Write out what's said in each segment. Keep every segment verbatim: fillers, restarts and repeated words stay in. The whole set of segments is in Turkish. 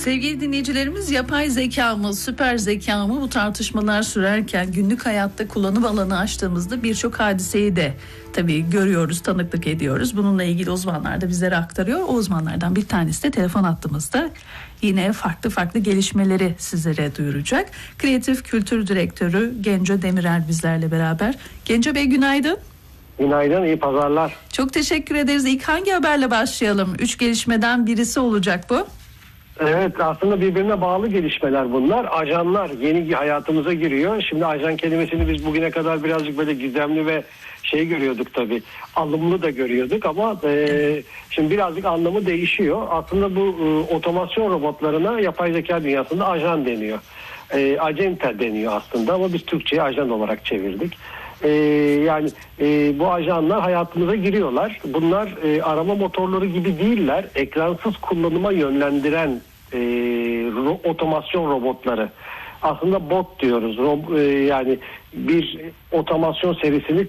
Sevgili dinleyicilerimiz, yapay zeka mı, süper zeka mı, bu tartışmalar sürerken günlük hayatta kullanım alanı açtığımızda birçok hadiseyi de tabii görüyoruz, tanıklık ediyoruz. Bununla ilgili uzmanlar da bizlere aktarıyor. O uzmanlardan bir tanesi de telefon hattımızda. Yine farklı farklı gelişmeleri sizlere duyuracak. Kreatif Kültür Direktörü Genco Demirel bizlerle beraber. Genco Bey, günaydın. Günaydın, iyi pazarlar. Çok teşekkür ederiz. İlk hangi haberle başlayalım? Üç gelişmeden birisi olacak bu. Evet, aslında birbirine bağlı gelişmeler bunlar. Ajanlar yeni hayatımıza giriyor. Şimdi ajan kelimesini biz bugüne kadar birazcık böyle gizemli ve şey görüyorduk tabii. Alımlı da görüyorduk ama e, şimdi birazcık anlamı değişiyor. Aslında bu e, otomasyon robotlarına yapay zeka dünyasında ajan deniyor. E, acente deniyor aslında ama biz Türkçe'ye ajan olarak çevirdik. Ee, yani e, bu ajanlar hayatımıza giriyorlar. Bunlar e, arama motorları gibi değiller. Ekransız kullanıma yönlendiren e, ro- otomasyon robotları. Aslında bot diyoruz. Ro- e, yani bir otomasyon serisini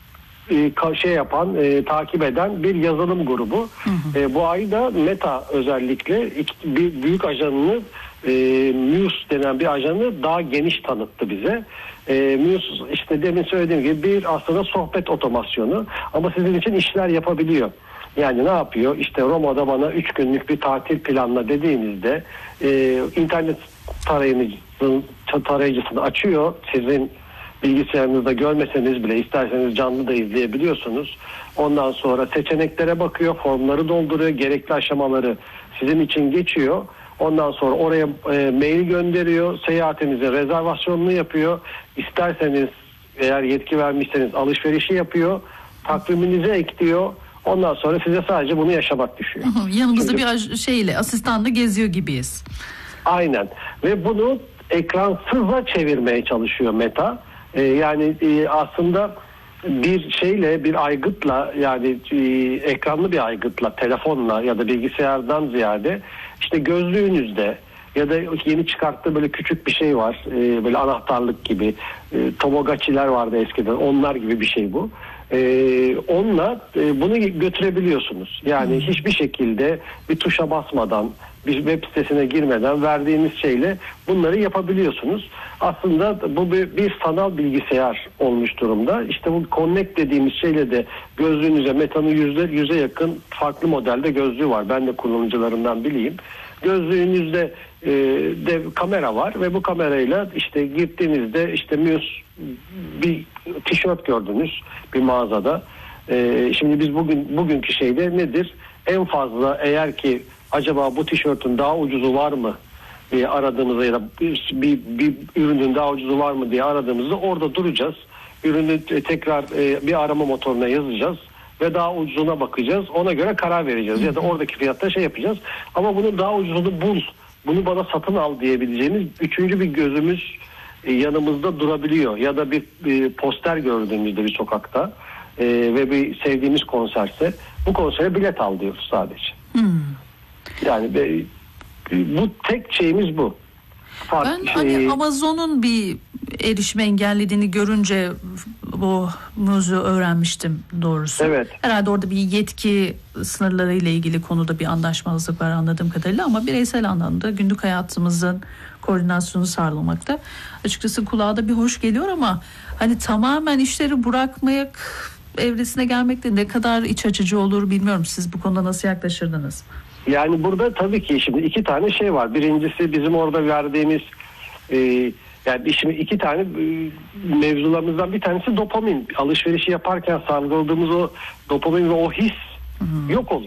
e, şey yapan, e, takip eden bir yazılım grubu. Hı hı. E, bu ay da Meta özellikle iki, bir büyük ajanını, e, Muse denen bir ajanı daha geniş tanıttı bize. E, Muse işte demin söylediğim gibi bir aslında sohbet otomasyonu ama sizin için işler yapabiliyor. Yani ne yapıyor? İşte Roma'da bana üç günlük bir tatil planla dediğinizde e, internet tarayıcısını, tarayıcısını açıyor. Sizin bilgisayarınızda görmeseniz bile isterseniz canlı da izleyebiliyorsunuz. Ondan sonra seçeneklere bakıyor, formları dolduruyor, gerekli aşamaları sizin için geçiyor. Ondan sonra oraya e, mail gönderiyor, seyahatinizin rezervasyonunu yapıyor. İsterseniz eğer yetki vermişseniz alışverişi yapıyor, takviminize ekliyor. Ondan sonra size sadece bunu yaşamak düşüyor. Yanımızda Şimdi, bir şeyle, asistanla geziyor gibiyiz. Aynen ve bunu ekransıza çevirmeye çalışıyor Meta. Ee, yani e, aslında bir şeyle, bir aygıtla, yani e, ekranlı bir aygıtla, telefonla ya da bilgisayardan ziyade işte gözlüğünüzde ya da yeni çıkarttığı böyle küçük bir şey var, e, böyle anahtarlık gibi, e, Tamagotchi'ler vardı eskiden, onlar gibi bir şey bu. Ee, onunla e, bunu götürebiliyorsunuz. Yani hmm. hiçbir şekilde bir tuşa basmadan, bir web sitesine girmeden verdiğiniz şeyle bunları yapabiliyorsunuz. Aslında bu bir, bir sanal bilgisayar olmuş durumda. İşte bu Connect dediğimiz şeyle de gözlüğünüze, Meta'nın yüzde yüze yakın farklı modelde gözlüğü var. Ben de kullanıcılarından bileyim. Gözlüğünüzde e, de kamera var ve bu kamerayla işte gittiğinizde işte Muse bir tişört gördünüz bir mağazada. E, şimdi biz bugün bugünkü şeyde nedir? En fazla eğer ki acaba bu tişörtün daha ucuzu var mı diye aradığımızda ya da bir, bir, bir ürünün daha ucuzu var mı diye aradığımızda orada duracağız. Ürünü tekrar e, bir arama motoruna yazacağız ve daha ucuzuna bakacağız. Ona göre karar vereceğiz ya da oradaki fiyatta şey yapacağız. Ama bunun daha ucuzunu bul, bunu bana satın al diyebileceğimiz üçüncü bir gözümüz yanımızda durabiliyor. Ya da bir, bir poster gördüğümüzde bir sokakta e, ve bir sevdiğimiz konserse bu konsere bilet al diyoruz sadece. Hmm. Yani be, bu tek şeyimiz bu. Fark, ben şey, hani Amazon'un bir erişime engellediğini görünce bu muzu öğrenmiştim doğrusu. Evet. Herhalde orada bir yetki sınırları ile ilgili konuda bir anlaşmazlık var anladığım kadarıyla ama bireysel anlamda günlük hayatımızın koordinasyonu sağlamakta. Açıkçası kulağa da bir hoş geliyor ama hani tamamen işleri bırakmak evresine gelmek de ne kadar iç açıcı olur bilmiyorum. Siz bu konuda nasıl yaklaşırdınız? Yani burada tabii ki şimdi iki tane şey var. Birincisi bizim orada verdiğimiz e, yani şimdi iki tane e, mevzularımızdan bir tanesi dopamin. Alışverişi yaparken salgıladığımız o dopamin ve o his Hı-hı. yok oluyor.